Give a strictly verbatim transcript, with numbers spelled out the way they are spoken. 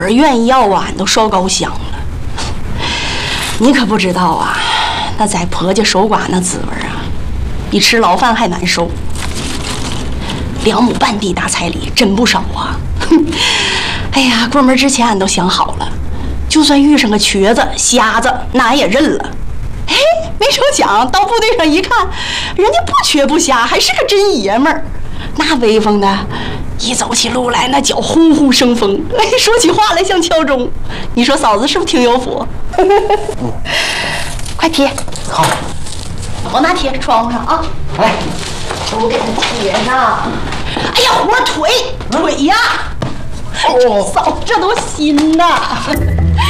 愿意要啊，你都烧高香了。你可不知道啊，那在婆家守寡那滋味啊，比吃牢饭还难受。两亩半地大彩礼真不少啊！哎呀，过门之前俺都想好了，就算遇上个瘸子、瞎子，那俺也认了。哎，没成想到部队上一看，人家不瘸不瞎，还是个真爷们儿，那威风的，一走起路来那脚呼呼生风，哎，说起话来像敲钟。你说嫂子是不是挺有福？嗯、快贴。 好， 往哪贴？窗户上啊。 来， 我给他贴呢。哎呀，我腿腿呀！哦，嫂子这都新呐。